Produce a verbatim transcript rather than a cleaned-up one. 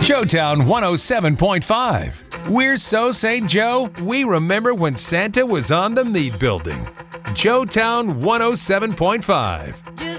Showtown one oh seven point five. We're so Saint Joe, we remember when Santa was on the meat building. Showtown one oh seven point five.